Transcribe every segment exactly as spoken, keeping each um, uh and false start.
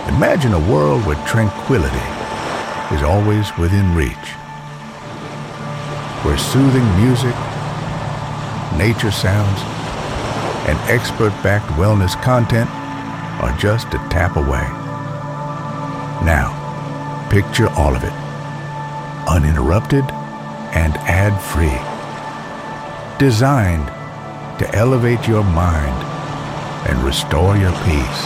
Imagine a world where tranquility is always within reach, where soothing music, nature sounds, and expert-backed wellness content are just a tap away. Now, picture all of it, uninterrupted and ad-free. Designed to elevate your mind and restore your peace.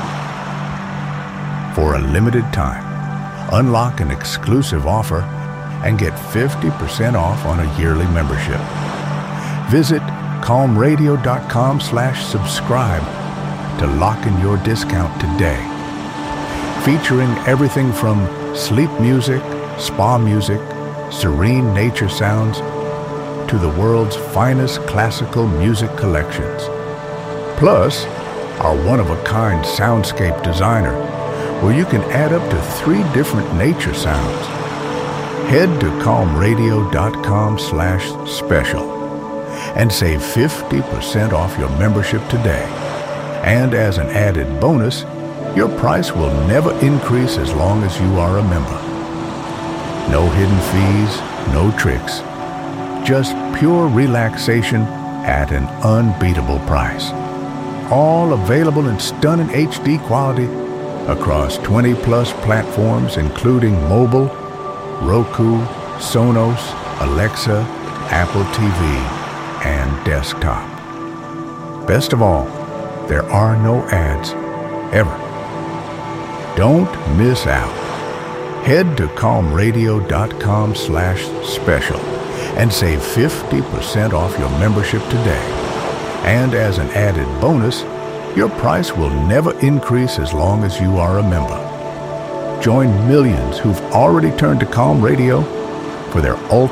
For a limited time, unlock an exclusive offer and get fifty percent off on a yearly membership. Visit calm radio dot com slash subscribe to lock in your discount today. Featuring everything from sleep music, spa music, serene nature sounds, to the world's finest classical music collections. Plus, our one-of-a-kind soundscape designer, where you can add up to three different nature sounds. Head to calm radio dot com slash special and save fifty percent off your membership today. And as an added bonus, your price will never increase as long as you are a member. No hidden fees, no tricks. Just pure relaxation at an unbeatable price. All available in stunning H D quality across twenty plus platforms, including mobile, Roku, Sonos, Alexa, Apple T V, and desktop. Best of all, there are no ads, ever. Don't miss out. Head to calm radio dot com slash special and save fifty percent off your membership today. And as an added bonus, your price will never increase as long as you are a member. Join millions who've already turned to Calm Radio for their ultimate